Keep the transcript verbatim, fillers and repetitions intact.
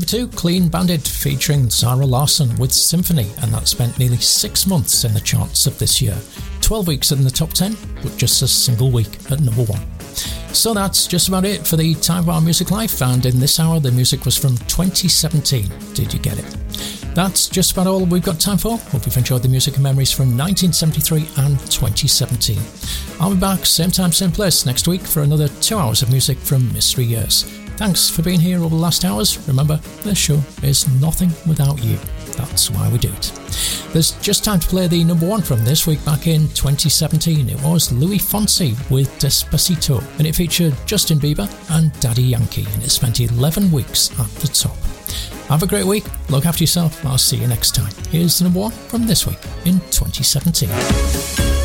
two, Clean Bandit featuring Zara Larsson with Symphony, and that spent nearly six months in the charts of this year. twelve weeks in the top ten, but just a single week at number one. So that's just about it for the Time of Our Music Life, and in this hour the music was from twenty seventeen. Did you get it? That's just about all we've got time for. Hope you've enjoyed the music and memories from nineteen seventy-three and twenty seventeen. I'll be back same time, same place next week for another two hours of music from Mystery Years. Thanks for being here over the last hours. Remember, this show is nothing without you. That's why we do it. There's just time to play the number one from this week back in twenty seventeen. It was Louis Fonsi with Despacito, and it featured Justin Bieber and Daddy Yankee, and it spent eleven weeks at the top. Have a great week, look after yourself, I'll see you next time. Here's the number one from this week in twenty seventeen.